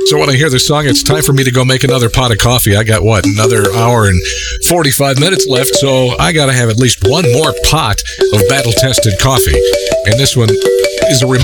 So when I hear this song, it's time for me to go make another pot of coffee. I got, another hour and 45 minutes left, so I got to have at least one more pot of battle-tested coffee. And this one is a reminder